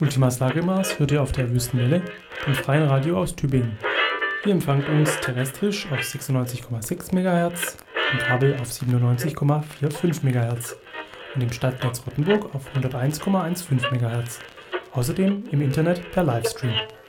Ultimas Lagrimas hört ihr auf der Wüstenwelle, dem freien Radio aus Tübingen. Ihr empfangt uns terrestrisch auf 96,6 MHz, im Kabel auf 97,45 MHz und im Stadtnetz Rottenburg auf 101,15 MHz. Außerdem im Internet per Livestream.